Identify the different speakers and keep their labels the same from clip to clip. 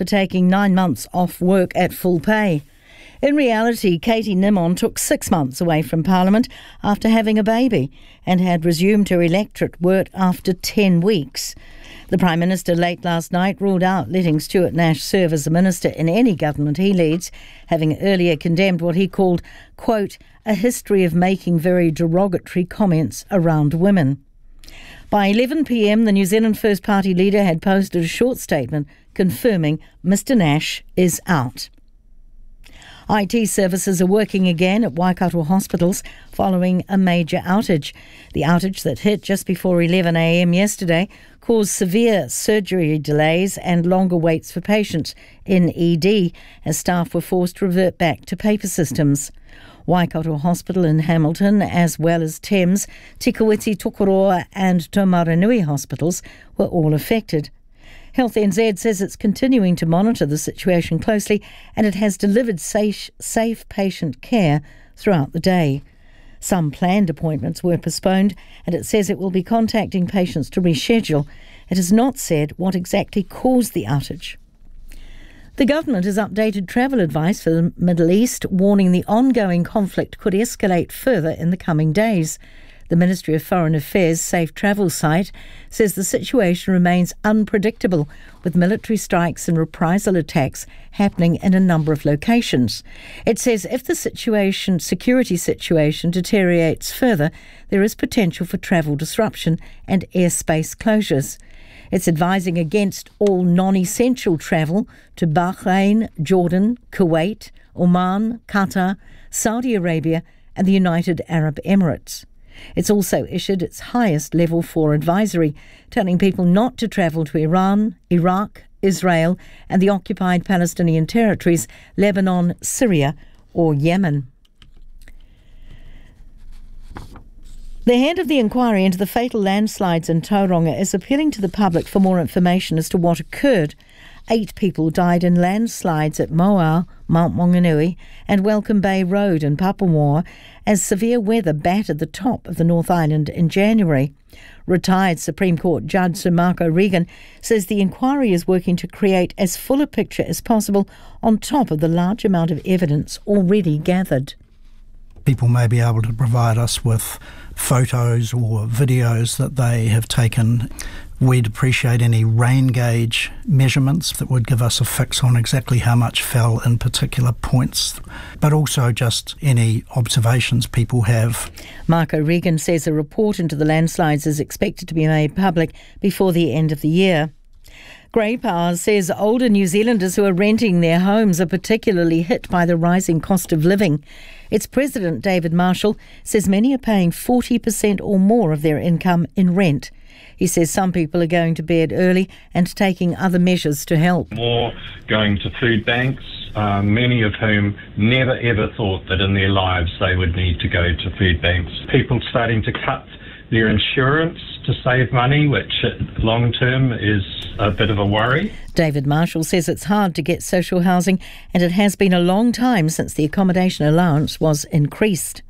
Speaker 1: for taking 9 months off work at full pay. In reality, Katie Nimon took 6 months away from Parliament after having a baby and had resumed her electorate work after 10 weeks. The Prime Minister late last night ruled out letting Stuart Nash serve as a minister in any government he leads, having earlier condemned what he called, quote, a history of making very derogatory comments around women. By 11 p.m, the New Zealand First Party leader had posted a short statement confirming Mr Nash is out. IT services are working again at Waikato hospitals following a major outage. The outage that hit just before 11 a.m. yesterday caused severe surgery delays and longer waits for patients in ED as staff were forced to revert back to paper systems. Waikato Hospital in Hamilton, as well as Thames, Tikawiti, Tokoroa and Taumarunui hospitals were all affected. Health NZ says it's continuing to monitor the situation closely and it has delivered safe patient care throughout the day. Some planned appointments were postponed and it says it will be contacting patients to reschedule. It has not said what exactly caused the outage. The government has updated travel advice for the Middle East, warning the ongoing conflict could escalate further in the coming days. The Ministry of Foreign Affairs Safe Travel site says the situation remains unpredictable, with military strikes and reprisal attacks happening in a number of locations. It says if the security situation deteriorates further, there is potential for travel disruption and airspace closures. It's advising against all non-essential travel to Bahrain, Jordan, Kuwait, Oman, Qatar, Saudi Arabia and the United Arab Emirates. It's also issued its highest level 4 advisory, telling people not to travel to Iran, Iraq, Israel and the occupied Palestinian territories, Lebanon, Syria or Yemen. The head of the inquiry into the fatal landslides in Tauranga is appealing to the public for more information as to what occurred. 8 people died in landslides at Moao, Mount Maunganui and Welcome Bay Road in Papamoa as severe weather battered the top of the North Island in January. Retired Supreme Court Judge Sir Marco Regan says the inquiry is working to create as full a picture as possible on top of the large amount of evidence already gathered.
Speaker 2: People may be able to provide us with photos or videos that they have taken. We'd appreciate any rain gauge measurements that would give us a fix on exactly how much fell in particular points, but also just any observations people have.
Speaker 1: Marco Regan says a report into the landslides is expected to be made public before the end of the year. Grey Power says older New Zealanders who are renting their homes are particularly hit by the rising cost of living. Its president, David Marshall, says many are paying 40% or more of their income in rent. He says some people are going to bed early and taking other measures to help.
Speaker 3: More going to food banks, many of whom never ever thought that in their lives they would need to go to food banks. People starting to cut their insurance to save money, which long term is a bit of a worry.
Speaker 1: David Marshall says it's hard to get social housing and it has been a long time since the accommodation allowance was increased.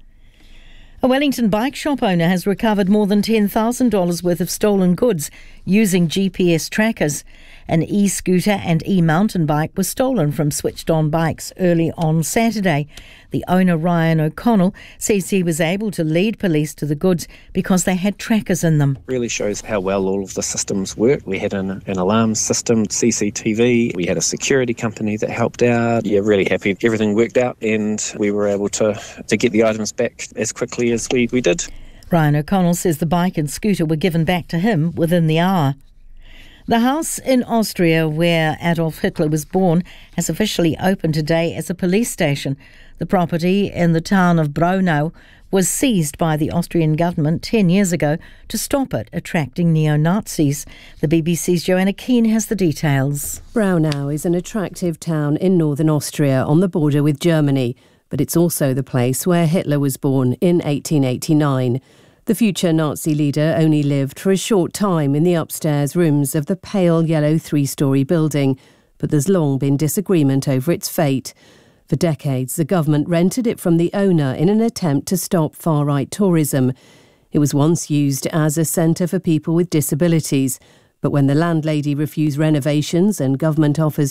Speaker 1: A Wellington bike shop owner has recovered more than $10,000 worth of stolen goods using GPS trackers. An e-scooter and e-mountain bike were stolen from Switched On Bikes early on Saturday. The owner, Ryan O'Connell, says he was able to lead police to the goods because they had trackers in them.
Speaker 4: Really shows how well all of the systems work. We had an alarm system, CCTV. We had a security company that helped out. Yeah, really happy. Everything worked out and we were able to get the items back as quickly as we did.
Speaker 1: Ryan O'Connell says the bike and scooter were given back to him within the hour. The house in Austria where Adolf Hitler was born has officially opened today as a police station. The property in the town of Braunau was seized by the Austrian government 10 years ago to stop it attracting neo-Nazis. The BBC's Joanna Keane has the details.
Speaker 5: Braunau is an attractive town in northern Austria on the border with Germany, but it's also the place where Hitler was born in 1889. The future Nazi leader only lived for a short time in the upstairs rooms of the pale yellow 3-storey building, but there's long been disagreement over its fate. For decades, the government rented it from the owner in an attempt to stop far-right tourism. It was once used as a centre for people with disabilities, but when the landlady refused renovations and government offers